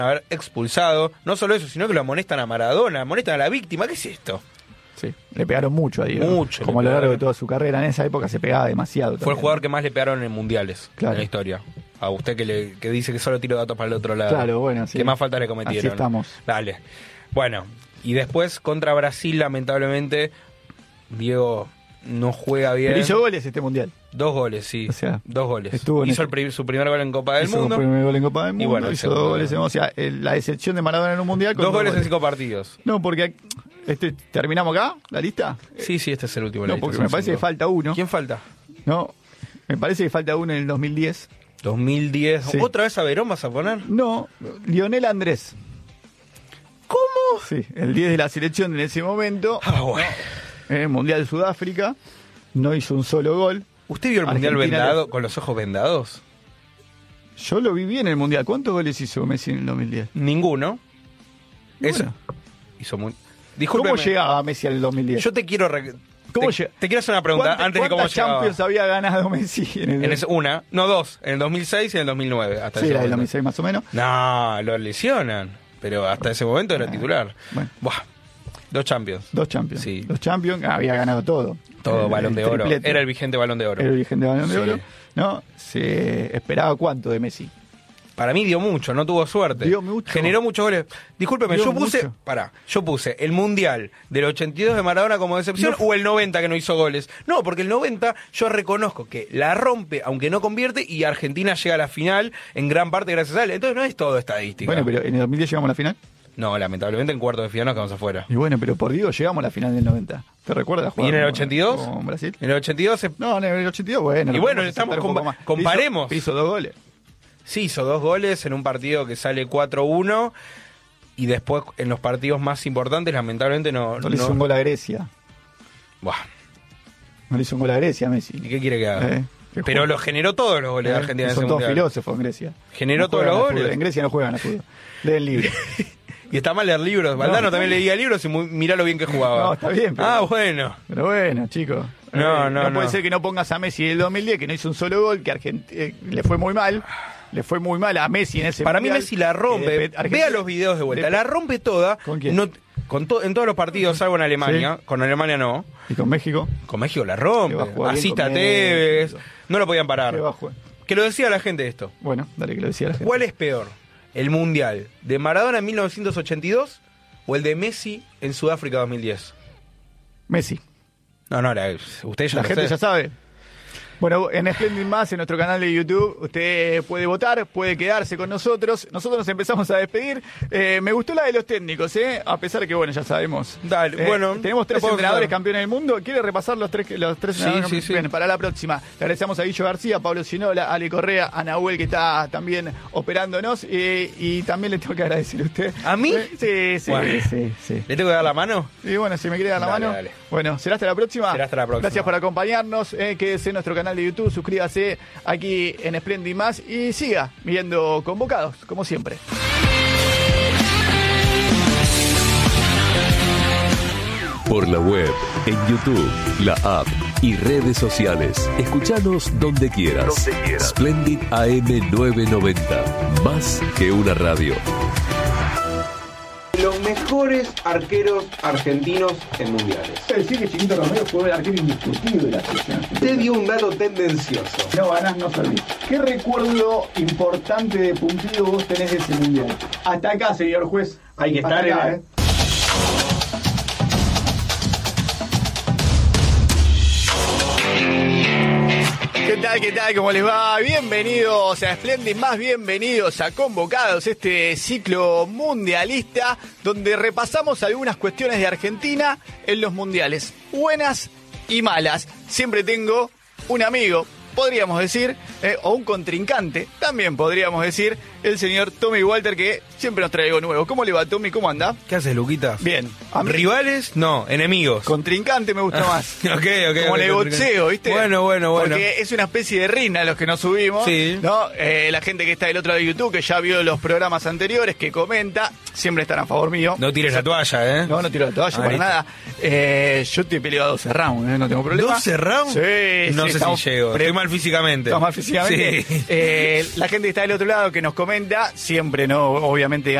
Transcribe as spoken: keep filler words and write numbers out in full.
haber expulsado. No solo eso, sino que lo amonestan a Maradona, amonestan a la víctima. ¿Qué es esto? Sí, le pegaron mucho a Diego. Mucho. Como a lo largo de toda su carrera. En esa época se pegaba demasiado. Fue también. el jugador que más le pegaron en mundiales, claro, en la historia. A usted que, le, que dice que solo tiro datos para el otro lado. Claro, bueno, sí. ¿Qué más falta le cometieron? Así estamos. Dale. Bueno, y después contra Brasil, lamentablemente, Diego no juega bien. Pero hizo goles este mundial. Dos goles, sí. O sea, dos goles. Hizo el pri- su primer gol en Copa del hizo Mundo. Hizo su primer gol en Copa del Mundo. Y bueno, hizo dos goles en... O sea, el, la decepción de Maradona en un mundial. Con dos, dos goles, goles en cinco partidos. No, porque... Este, ¿terminamos acá la lista? Sí, sí, este es el último. No, porque me parece cinco. Que falta uno. ¿Quién falta? No, me parece que falta uno en el dos mil diez. dos mil diez. Sí. ¿Otra vez a Verón vas a poner? No, Lionel Andrés. ¿Cómo? Sí, el diez de la selección en ese momento. Ah, bueno. En el Mundial de Sudáfrica. No hizo un solo gol. ¿Usted vio el Argentina Mundial vendado, con los ojos vendados? Yo lo vi bien en el Mundial. ¿Cuántos goles hizo Messi en el dos mil diez? Ninguno. Bueno. Eso. Hizo muy... Discúlpeme. ¿Cómo llegaba Messi al dos mil diez? Yo te quiero... Re... ¿Cómo te, te quiero hacer una pregunta antes de cómo llegaba. ¿Cuántas Champions había ganado Messi? En, el... en ese, una, no dos, en el dos mil seis y en el dos mil nueve. Hasta sí, ese la del momento. dos mil seis más o menos. No, lo lesionan, pero hasta ese momento era titular. Bueno. Buah. Dos Champions. Dos Champions. Sí. Dos Champions, había ganado todo. Todo, el, balón de el oro. triplete. Era el vigente balón de oro. Era el vigente balón de sí. oro. ¿No? Se esperaba cuánto de Messi. Para mí dio mucho, no tuvo suerte. Dio mucho. Generó muchos goles. Discúlpeme, dio yo puse, mucho. pará, yo puse el Mundial del ochenta y dos de Maradona como decepción no. o el noventa que no hizo goles. No, porque el noventa yo reconozco que la rompe, aunque no convierte, y Argentina llega a la final en gran parte gracias a él. Entonces no es todo estadística. Bueno, pero en el dos mil diez llegamos a la final. No, lamentablemente en cuarto de final nos quedamos afuera. Y bueno, pero por Dios llegamos a la final del noventa. ¿Te recuerdas? ¿Y en el ochenta y dos? Con Brasil. En el ochenta y dos se... No, en el ochenta y dos, bueno. Y bueno, estamos compa- comparemos. Hizo, hizo dos goles. Sí, hizo dos goles en un partido que sale cuatro uno y después en los partidos más importantes lamentablemente no... No le hizo no... un gol a Grecia. Buah. No le hizo un gol a Grecia, Messi. ¿Y qué quiere que haga? Eh, Pero lo generó todos los goles eh, de Argentina en ese mundial. Son todos filósofos en Grecia. Generó no todos los goles. En Grecia no juegan a fútbol. Leen libros. Y está mal leer libros. Valdano no, también leía libros y muy, mirá lo bien que jugaba. No, está bien. Pero, ah, bueno. Pero bueno, chicos. No, eh, no, no. No puede ser que no pongas a Messi del dos mil diez, que no hizo un solo gol, que Argent- eh, le fue muy mal. Le fue muy mal a Messi en ese Para mundial. mí Messi la rompe. Eh, Vea los videos de vuelta. De... La rompe toda. ¿Con quién? No, con to- en todos los partidos, salvo en Alemania. ¿Sí? Con Alemania no. ¿Y con México? Con México la rompe. Asista a Tevez. No lo podían parar. Que lo decía la gente esto. Bueno, dale que lo decía la gente. ¿Cuál es peor? ¿El Mundial de Maradona en mil novecientos ochenta y dos o el de Messi en Sudáfrica dos mil diez? Messi. No, no, la, usted ya La lo gente sé. ya sabe. Bueno, en Splendid Más, en nuestro canal de YouTube, usted puede votar, puede quedarse con nosotros. Nosotros nos empezamos a despedir. Eh, me gustó la de los técnicos, ¿eh? A pesar de que, bueno, ya sabemos. Dale, eh, bueno. Tenemos tres entrenadores hacer. campeones del mundo. ¿Quiere repasar los tres, los tres sí, entrenadores? Sí, sí. Bien, para la próxima. Le agradecemos a Guillo García, a Pablo Ginola, a Ale Correa, a Nahuel, que está también operándonos. Eh, y también le tengo que agradecer a usted. ¿A mí? Eh, sí, sí, bueno. sí, sí. ¿Le tengo que dar la mano? Y bueno, si me quiere dar la dale, mano. Dale. Bueno, será hasta la próxima. Será hasta la próxima. Gracias por acompañarnos. Eh, quédese en nuestro canal de YouTube, suscríbase aquí en Splendid Más y siga viendo Convocados, como siempre. Por la web, en YouTube, la app y redes sociales. Escuchanos donde quieras. Donde quieras. Splendid A M novecientos noventa. Más que una radio. Los mejores arqueros argentinos en mundiales. Quiero decir que Chiquito Romero fue el arquero indiscutible de la selección. Te dio un dato tendencioso. No ganás, no servís. ¿Qué recuerdo importante de Pumpido vos tenés de ese mundial? Hasta acá, señor juez. Hay que estar acá, en... ¿eh? ¿Qué tal, qué tal? ¿Cómo les va? Bienvenidos a Splendid Más, bienvenidos a Convocados, este ciclo mundialista donde repasamos algunas cuestiones de Argentina en los mundiales, buenas y malas. Siempre tengo un amigo, podríamos decir, eh, o un contrincante, también podríamos decir, el señor Tommy Walter, que siempre nos trae algo nuevo. ¿Cómo le va, Tommy? ¿Cómo anda? ¿Qué haces, Luquita? Bien. ¿Rivales? No, enemigos. Contrincante me gusta más. ok, ok. Como okay, en el boxeo, ¿viste? Bueno, bueno, bueno. Porque es una especie de rina los que nos subimos. Sí. ¿No? Eh, la gente que está del otro lado de YouTube, que ya vio los programas anteriores, que comenta, siempre están a favor mío. No tires la toalla, ¿eh? No, no tiro la toalla, ah, para listo. nada. Eh, yo te he peleado a doce rounds, ¿eh? No tengo problema. ¿doce rounds? Sí, No sí, sé si llego. Estoy más mal físicamente. Estamos mal físicamente. Sí. Eh, la gente que está del otro lado que nos comenta, siempre, ¿no? Obviamente